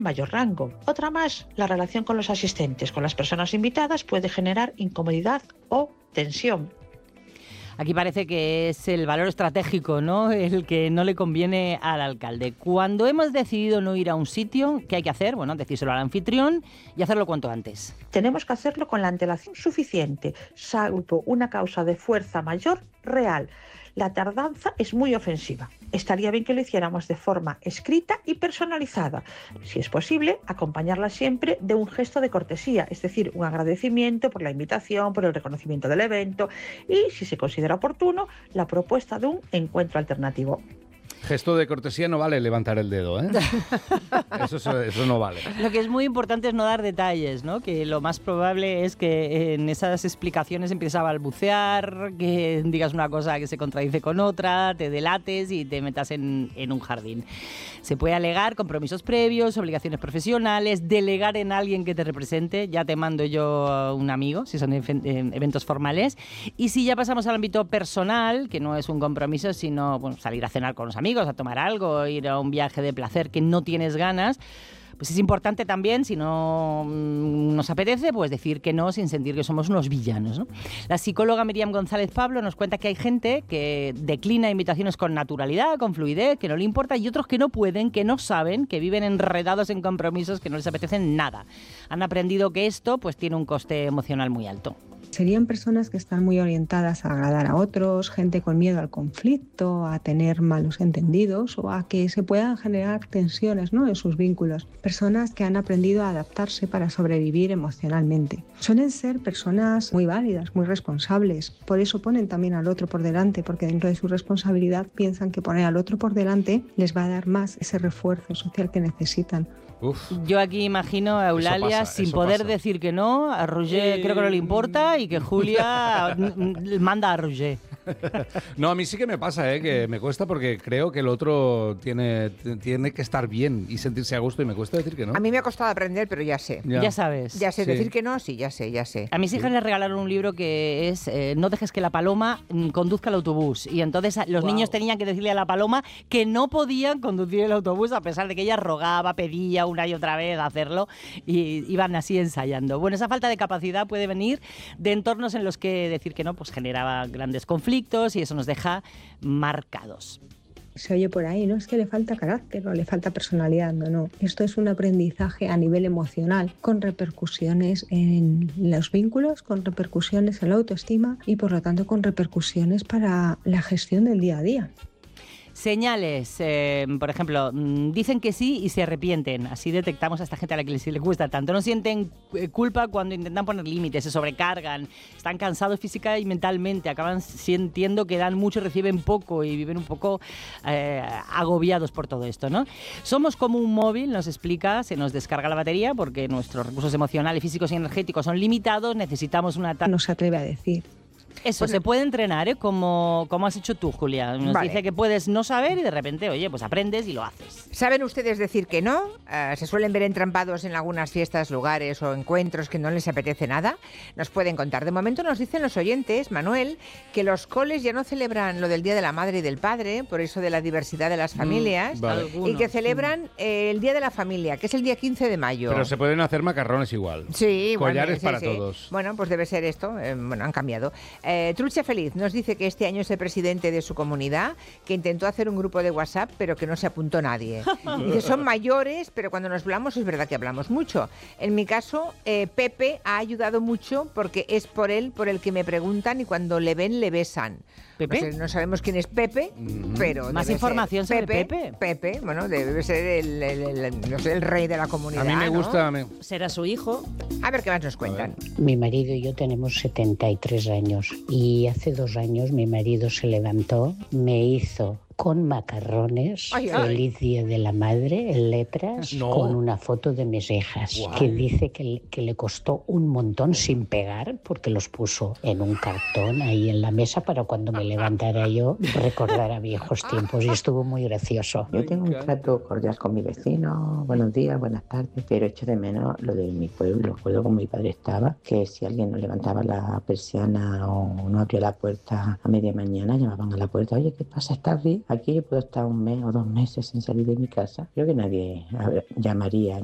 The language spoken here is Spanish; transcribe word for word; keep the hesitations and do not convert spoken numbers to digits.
mayor rango. Otra más, la relación con los asistentes, con las personas invitadas, puede generar incomodidad o tensión. Aquí parece que es el valor estratégico, ¿no?, el que no le conviene al alcalde. Cuando hemos decidido no ir a un sitio, ¿qué hay que hacer? Bueno, decírselo al anfitrión y hacerlo cuanto antes. Tenemos que hacerlo con la antelación suficiente, salvo una causa de fuerza mayor real. La tardanza es muy ofensiva. Estaría bien que lo hiciéramos de forma escrita y personalizada. Si es posible, acompañarla siempre de un gesto de cortesía, es decir, un agradecimiento por la invitación, por el reconocimiento del evento y, si se considera oportuno, la propuesta de un encuentro alternativo. Gesto de cortesía no vale levantar el dedo, ¿eh? Eso, eso no vale. Lo que es muy importante es no dar detalles, ¿no? Que lo más probable es que en esas explicaciones empieces a balbucear, que digas una cosa que se contradice con otra, te delates y te metas en, en un jardín. Se puede alegar compromisos previos, obligaciones profesionales, delegar en alguien que te represente. Ya te mando yo un amigo, si son eventos formales. Y si ya pasamos al ámbito personal, que no es un compromiso, sino bueno, salir a cenar con los amigos, a tomar algo, ir a un viaje de placer que no tienes ganas, pues es importante también, si no nos apetece, pues decir que no sin sentir que somos unos villanos, ¿no? La psicóloga Miriam González Pablo nos cuenta que hay gente que declina invitaciones con naturalidad, con fluidez, que no le importa, y otros que no pueden, que no saben, que viven enredados en compromisos que no les apetecen nada. Han aprendido que esto pues tiene un coste emocional muy alto. Serían personas que están muy orientadas a agradar a otros, gente con miedo al conflicto, a tener malos entendidos o a que se puedan generar tensiones, ¿no?, en sus vínculos. Personas que han aprendido a adaptarse para sobrevivir emocionalmente. Suelen ser personas muy válidas, muy responsables. Por eso ponen también al otro por delante, porque dentro de su responsabilidad piensan que poner al otro por delante les va a dar más ese refuerzo social que necesitan. Uf. Yo aquí imagino a Eulalia pasa, sin poder pasa. decir que no, a Roger eh... creo que no le importa y que Julia manda a Roger. No, a mí sí que me pasa, ¿eh? Que me cuesta porque creo que el otro tiene, tiene que estar bien y sentirse a gusto y me cuesta decir que no. A mí me ha costado aprender, pero ya sé. Ya, ya sabes. Ya sé, sí. decir que no, sí, ya sé, ya sé. A mis hijas sí. les regalaron un libro que es eh, No dejes que la paloma conduzca el autobús. Y entonces los wow. niños tenían que decirle a la paloma que no podían conducir el autobús a pesar de que ella rogaba, pedía una y otra vez hacerlo y iban así ensayando. Bueno, esa falta de capacidad puede venir de entornos en los que decir que no pues generaba grandes conflictos y eso nos deja marcados. Se oye por ahí, no es que le falta carácter o le falta personalidad, no, no. Esto es un aprendizaje a nivel emocional con repercusiones en los vínculos, con repercusiones en la autoestima y por lo tanto con repercusiones para la gestión del día a día. Señales, eh, por ejemplo, dicen que sí y se arrepienten. Así detectamos a esta gente a la que les, les cuesta tanto. No sienten culpa cuando intentan poner límites, se sobrecargan, están cansados física y mentalmente, acaban sintiendo que dan mucho y reciben poco y viven un poco eh, agobiados por todo esto, ¿no? Somos como un móvil, nos explica, se nos descarga la batería porque nuestros recursos emocionales, físicos y energéticos son limitados, necesitamos una... No se atreve a decir. Eso, Bueno. se puede entrenar, ¿eh? Como, como has hecho tú, Julia. Nos Vale. dice que puedes no saber y de repente, oye, pues aprendes y lo haces. ¿Saben ustedes decir que no? Uh, se suelen ver entrampados en algunas fiestas, lugares o encuentros que no les apetece nada. Nos pueden contar. De momento nos dicen los oyentes, Manuel, que los coles ya no celebran lo del Día de la Madre y del Padre, por eso de la diversidad de las familias, mm, vale. y que celebran eh, el Día de la Familia, que es el día quince de mayo. Pero se pueden hacer macarrones igual. Sí, Collares bueno, para sí, sí. todos. Bueno, pues debe ser esto. Eh, bueno, han cambiado. Eh, Trucha Feliz nos dice que este año es el presidente de su comunidad, que intentó hacer un grupo de WhatsApp, pero que no se apuntó nadie. Dice, son mayores, pero cuando nos hablamos es verdad que hablamos mucho. En mi caso, eh, Pepe ha ayudado mucho porque es por él por el que me preguntan y cuando le ven, le besan. ¿Pepe? No sé, no sabemos quién es Pepe, mm-hmm. pero ¿Más debe información ser sobre Pepe? Pepe? Pepe, bueno, debe ser el, el, el, el, no sé, el rey de la comunidad. A mí me ¿no? gusta... Me... ¿Será su hijo? A ver qué más nos cuentan. Mi marido y yo tenemos setenta y tres años y hace dos años mi marido se levantó, me hizo con macarrones, ay, ay. feliz día de la madre, en letras, no. con una foto de mis hijas, wow. que dice que, que le costó un montón sin pegar, porque los puso en un cartón ahí en la mesa para cuando me levantara yo recordar a viejos tiempos, y estuvo muy gracioso. Yo tengo un trato cordial con mi vecino, buenos días, buenas tardes, pero echo de menos lo de mi pueblo. Recuerdo como mi padre estaba, que si alguien no levantaba la persiana o no abría la puerta a media mañana, llamaban a la puerta, oye, ¿qué pasa? ¿Estás bien? Aquí yo puedo estar un mes o dos meses sin salir de mi casa. Creo que nadie llamaría